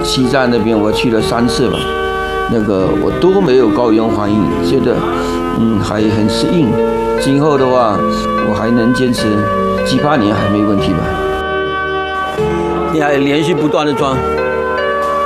西藏那边我去了3次吧，那个我都没有高原反应，觉得还很适应。今后的话，我还能坚持7、8年还没问题吧。你还连续不断的装。